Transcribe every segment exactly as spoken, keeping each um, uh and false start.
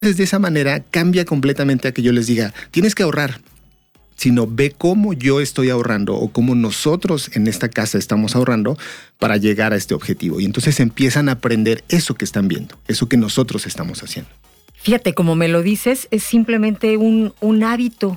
de esa manera cambia completamente a que yo les diga, tienes que ahorrar, sino ve cómo yo estoy ahorrando o cómo nosotros en esta casa estamos ahorrando para llegar a este objetivo. Y entonces empiezan a aprender eso que están viendo, eso que nosotros estamos haciendo. Fíjate, como me lo dices, es simplemente un, un hábito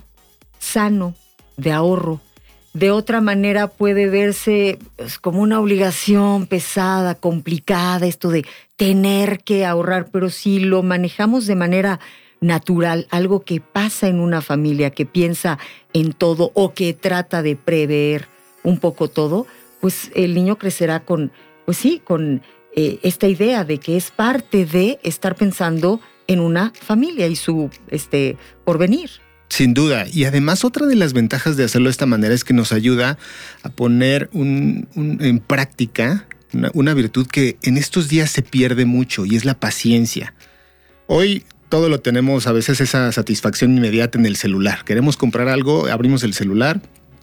sano de ahorro. De otra manera puede verse pues, como una obligación pesada, complicada, esto de tener que ahorrar, pero si lo manejamos de manera natural, algo que pasa en una familia que piensa en todo o que trata de prever un poco todo, pues el niño crecerá con, pues sí, con eh, esta idea de que es parte de estar pensando en una familia y su este, porvenir. Sin duda. Y además otra de las ventajas de hacerlo de esta manera es que nos ayuda a poner un, un, en práctica una, una virtud que en estos días se pierde mucho y es la paciencia. Hoy todo lo tenemos, a veces esa satisfacción inmediata en el celular. Queremos comprar algo, abrimos el celular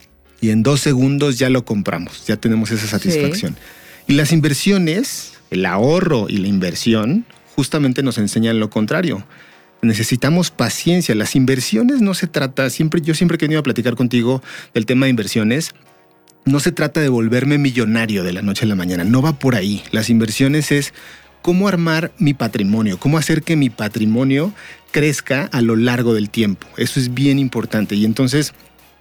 y en dos segundos ya lo compramos, ya tenemos esa satisfacción. Sí. Y las inversiones, el ahorro y la inversión justamente nos enseñan lo contrario. Necesitamos paciencia. Las inversiones no se trata, siempre, yo siempre he querido platicar contigo del tema de inversiones, no se trata de volverme millonario de la noche a la mañana, no va por ahí. Las inversiones es cómo armar mi patrimonio, cómo hacer que mi patrimonio crezca a lo largo del tiempo. Eso es bien importante y entonces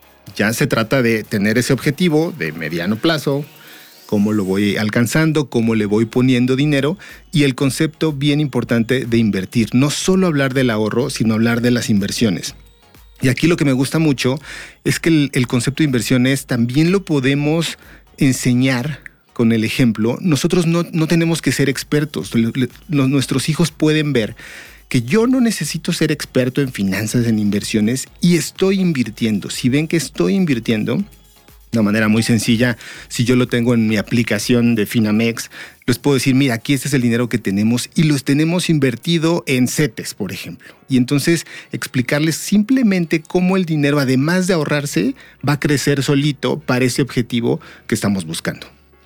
ya se trata de tener ese objetivo de mediano plazo, cómo lo voy alcanzando, cómo le voy poniendo dinero y el concepto bien importante de invertir. No solo hablar del ahorro, sino hablar de las inversiones. Y aquí lo que me gusta mucho es que el, el concepto de inversiones también lo podemos enseñar con el ejemplo. Nosotros no, no tenemos que ser expertos. Los, nuestros hijos pueden ver que yo no necesito ser experto en finanzas, en inversiones y estoy invirtiendo. Si ven que estoy invirtiendo, de una manera muy sencilla, si yo lo tengo en mi aplicación de Finamex, les puedo decir, mira, aquí este es el dinero que tenemos y los tenemos invertido en CETES, por ejemplo. Y entonces explicarles simplemente cómo el dinero, además de ahorrarse, va a crecer solito para ese objetivo que estamos buscando.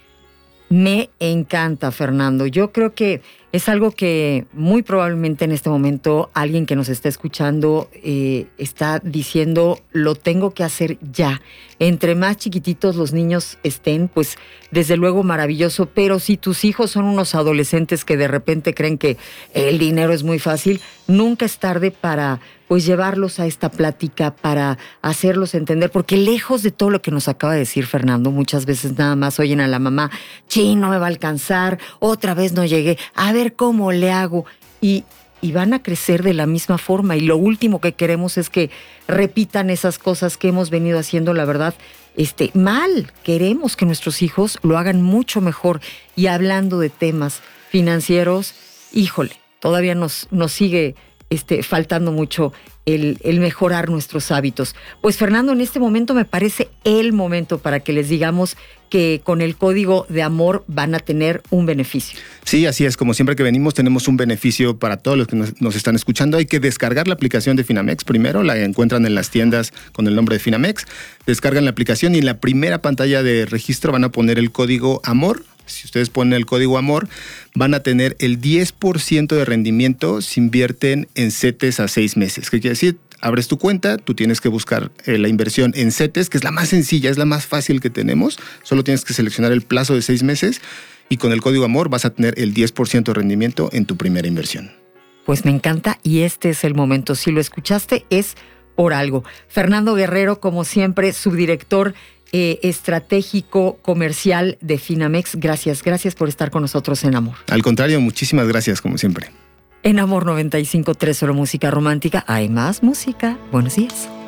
Me encanta, Fernando. Yo creo que es algo que muy probablemente en este momento alguien que nos está escuchando eh, está diciendo, lo tengo que hacer ya. Entre más chiquititos los niños estén, pues desde luego maravilloso, pero si tus hijos son unos adolescentes que de repente creen que el dinero es muy fácil, nunca es tarde para pues llevarlos a esta plática, para hacerlos entender, porque lejos de todo lo que nos acaba de decir Fernando, muchas veces nada más oyen a la mamá, sí, no me va a alcanzar, otra vez no llegué, a ver cómo le hago, y, y van a crecer de la misma forma, y lo último que queremos es que repitan esas cosas que hemos venido haciendo, la verdad, este, mal. Queremos que nuestros hijos lo hagan mucho mejor, y hablando de temas financieros, híjole, todavía nos, nos sigue Este, faltando mucho el, el mejorar nuestros hábitos. Pues Fernando, en este momento me parece el momento para que les digamos que con el código de amor van a tener un beneficio. Sí, así es. Como siempre que venimos tenemos un beneficio para todos los que nos, nos están escuchando. Hay que descargar la aplicación de Finamex primero. La encuentran en las tiendas con el nombre de Finamex. Descargan la aplicación y en la primera pantalla de registro van a poner el código AMOR. Si ustedes ponen el código AMOR, van a tener el diez por ciento de rendimiento si invierten en CETES a seis meses. ¿Qué quiere decir? Abres tu cuenta, tú tienes que buscar eh, la inversión en CETES, que es la más sencilla, es la más fácil que tenemos. Solo tienes que seleccionar el plazo de seis meses y con el código AMOR vas a tener el diez por ciento de rendimiento en tu primera inversión. Pues me encanta y este es el momento. Si lo escuchaste es por algo. Fernando Guerrero, como siempre, subdirector Eh, estratégico comercial de Finamex. Gracias, gracias por estar con nosotros en Amor. Al contrario, muchísimas gracias, como siempre. En Amor noventa y cinco punto tres, solo música romántica. Hay más música. Buenos días.